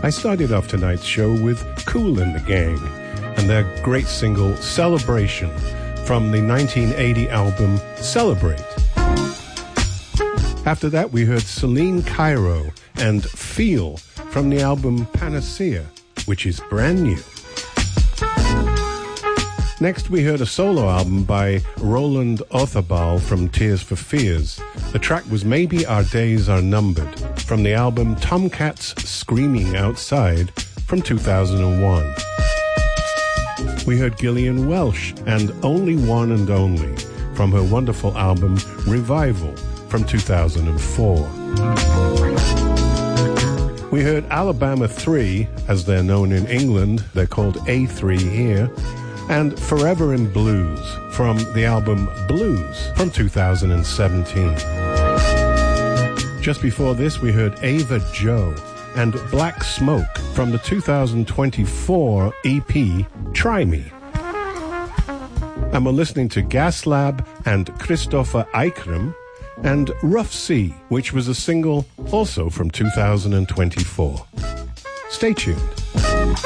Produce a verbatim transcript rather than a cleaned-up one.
I started off tonight's show with Kool and the Gang and their great single Celebration from the nineteen eighty album Celebrate. After that, we heard Celine Cairo and Feel from the album Panacea, which is brand new. Next, we heard a solo album by Roland Otharbal from Tears for Fears. The track was Maybe Our Days Are Numbered from the album Tomcats Screaming Outside from two thousand one. We heard Gillian Welsh and Only One and Only from her wonderful album Revival from two thousand four. We heard Alabama three, as they're known in England. They're called A three here. And Forever in Blues from the album Blues from two thousand seventeen. Just before this, we heard Ava Joe and Black Smoke from the two thousand twenty-four E P Try Me. And we're listening to Gas Lab and Christopher Eikrem and Rough Sea, which was a single also from two thousand twenty-four. Stay tuned.